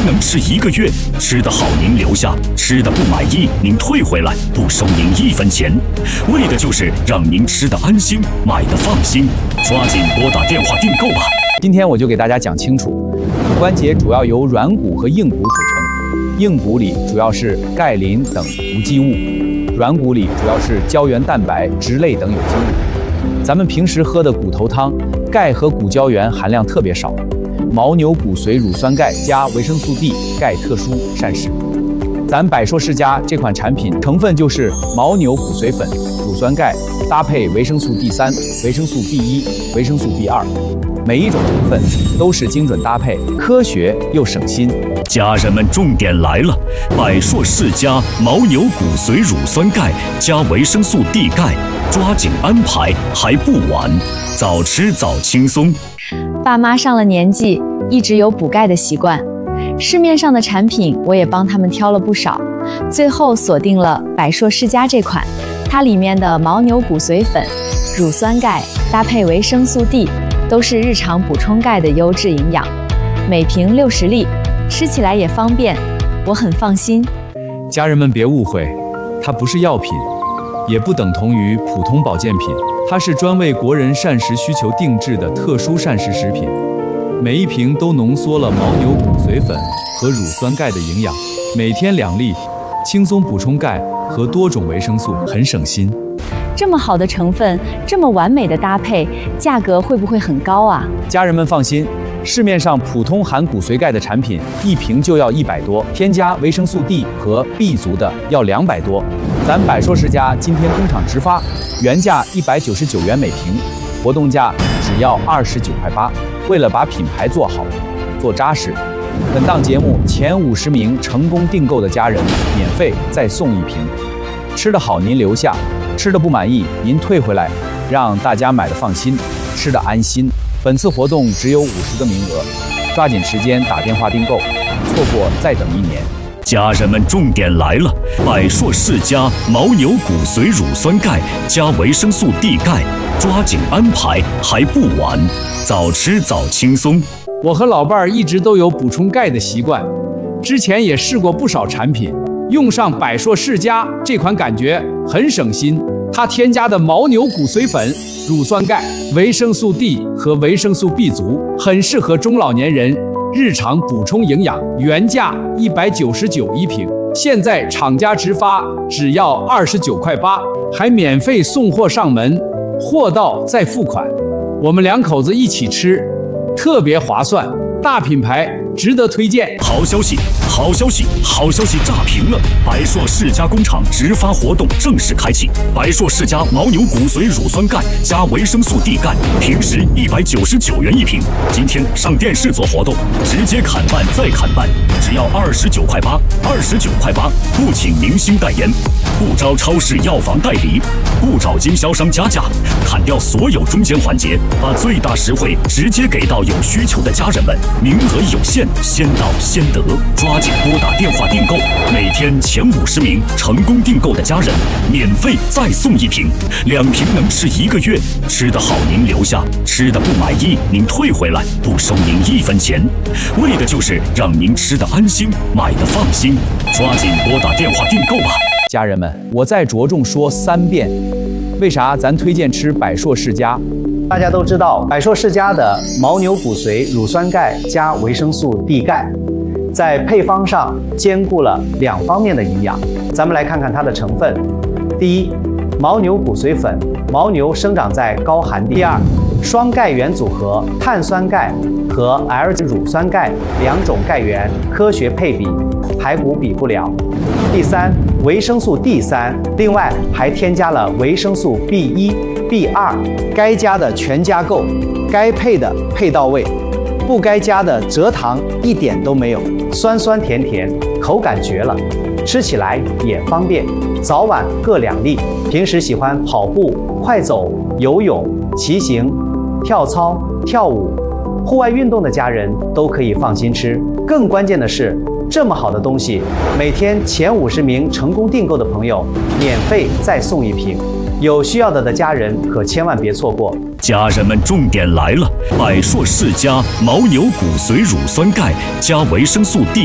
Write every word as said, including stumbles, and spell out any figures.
能吃一个月，吃得好您留下，吃得不满意您退回来，不收您一分钱，为的就是让您吃得安心，买得放心。抓紧拨打电话订购吧。 今天我就给大家讲清楚，骨关节主要由软骨和硬骨组成，硬骨里主要是钙、磷等无机物，软骨里主要是胶原蛋白、脂类等有机物。咱们平时喝的骨头汤，钙和骨胶原含量特别少。牦牛骨髓乳酸钙加维生素 D， 钙特殊膳食。咱百硕世家这款产品成分就是牦牛骨髓粉、乳酸钙搭配维生素 D 三、维生素 B 一、维生素 B 二，每一种成分都是精准搭配，科学又省心。 家人们，重点来了！百硕世家牦牛骨髓乳酸钙加维生素 D 钙，抓紧安排还不晚，早吃早轻松。 爸妈上了年纪，一直有补钙的习惯，市面上的产品我也帮他们挑了不少，最后锁定了百硕世家这款，它里面的牦牛骨髓粉、乳酸钙搭配维生素 D， 都是日常补充钙的优质营养，每瓶六十粒，吃起来也方便，我很放心。 家人们别误会，它不是药品，也不等同于普通保健品，它是专为国人膳食需求定制的特殊膳食食品。每一瓶都浓缩了牦牛骨髓粉和乳酸钙的营养，每天两粒，轻松补充钙和多种维生素，很省心。 这么好的成分，这么完美的搭配，价格会不会很高啊？ 家人们放心，市面上普通含骨髓钙的产品一瓶就要一百多，添加维生素 D 和 B 族的要两百多。咱百硕世家今天工厂直发，原价一百九十九元每瓶，活动价只要二十九块八。为了把品牌做好、做扎实，本档节目前五十名成功订购的家人免费再送一瓶。吃得好您留下，吃得不满意您退回来，让大家买的放心，吃得安心。本次活动只有五十个名额，抓紧时间打电话订购，错过再等一年。 家人们，重点来了！百硕世家牦牛骨髓乳酸钙加维生素 D 钙，抓紧安排还不晚，早吃早轻松。 我和老伴儿一直都有补充钙的习惯，之前也试过不少产品，用上百硕世家这款感觉很省心。它添加的牦牛骨髓粉、乳酸钙、维生素 D 和维生素 B 族，很适合中老年人日常补充营养，原价一百九十九一瓶，现在厂家直发只要二十九块八，还免费送货上门，货到再付款。我们两口子一起吃，特别划算，大品牌值得推荐。 好消息，好消息，好消息炸屏了！百硕世家工厂直发活动正式开启，百硕世家牦牛骨髓乳酸钙加维生素 D 钙，平时一百九十九元一瓶，今天上电视做活动，直接砍半再砍半，只要二十九块八，二十九块八，不请明星代言，不招超市药房代理，不找经销商加价，砍掉所有中间环节，把最大实惠直接给到有需求的家人们，名额有限，先到先得，抓紧拨打电话订购，每天前五十名成功订购的家人免费再送一瓶，两瓶能吃一个月，吃得好您留下，吃得不满意您退回来，不收您一分钱，为的就是让您吃得安心，买得放心。抓紧拨打电话订购吧。 家人们，我再着重说三遍，为啥咱推荐吃百硕世家？ 大家都知道，百硕世家的牦牛骨髓乳酸钙加维生素 D 钙，在配方上兼顾了两方面的营养。咱们来看看它的成分。第一，牦牛骨髓粉，牦牛生长在高寒地。第二，双钙源组合，碳酸钙和 L 乳酸钙两种钙源科学配比，排骨比不了。第三，维生素 D 三，另外还添加了维生素 B 一、B 二，该加的全加够，该配的配到位，不该加的蔗糖一点都没有，酸酸甜甜，口感绝了，吃起来也方便，早晚各两粒。平时喜欢跑步、快走、游泳、骑行、跳操、跳舞、户外运动的家人都可以放心吃。更关键的是，这么好的东西，每天前五十名成功订购的朋友免费再送一瓶，有需要的的家人可千万别错过。 家人们，重点来了！百硕世家牦牛骨髓乳酸钙加维生素 D